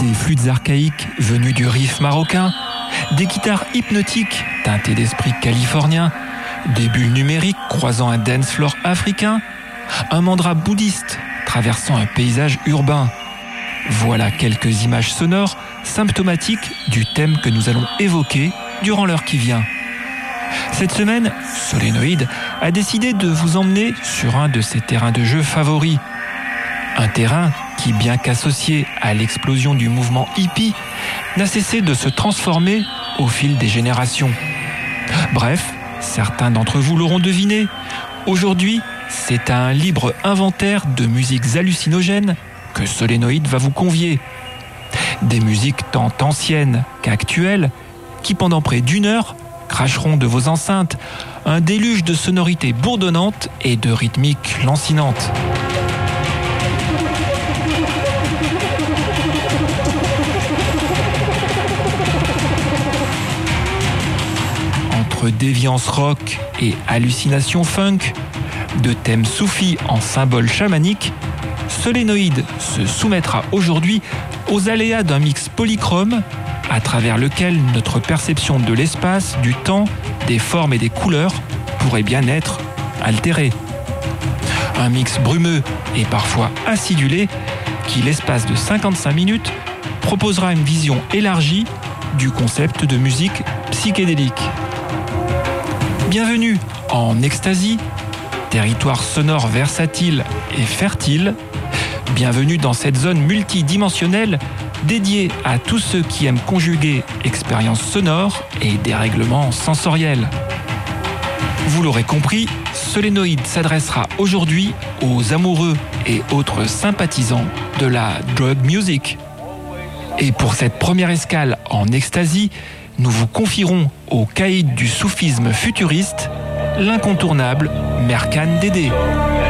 des flûtes archaïques venues du Rif marocain, des guitares hypnotiques teintées d'esprit californien, des bulles numériques croisant un dance floor africain, un mandra bouddhiste traversant un paysage urbain. Voilà quelques images sonores symptomatiques du thème que nous allons évoquer durant l'heure qui vient. Cette semaine, Solénoïde a décidé de vous emmener sur un de ses terrains de jeu favoris. Un terrain qui, bien qu'associé à l'explosion du mouvement hippie, n'a cessé de se transformer au fil des générations. Bref, certains d'entre vous l'auront deviné, aujourd'hui, c'est à un libre inventaire de musiques hallucinogènes que Solénoïde va vous convier. Des musiques tant anciennes qu'actuelles, qui pendant près d'une heure cracheront de vos enceintes un déluge de sonorités bourdonnantes et de rythmiques lancinantes. Entre déviance rock et hallucination funk, de thèmes soufis en symboles chamaniques, Solénoïde se soumettra aujourd'hui aux aléas d'un mix polychrome à travers lequel notre perception de l'espace, du temps, des formes et des couleurs pourrait bien être altérée. Un mix brumeux et parfois acidulé qui, l'espace de 55 minutes, proposera une vision élargie du concept de musique psychédélique. Bienvenue en Ecstasy, territoire sonore versatile et fertile. Bienvenue dans cette zone multidimensionnelle dédiée à tous ceux qui aiment conjuguer expériences sonores et dérèglements sensoriels. Vous l'aurez compris, Solénoïde s'adressera aujourd'hui aux amoureux et autres sympathisants de la drug music. Et pour cette première escale en Ecstasy, nous vous confierons au caïd du soufisme futuriste, l'incontournable Merkan Dédé.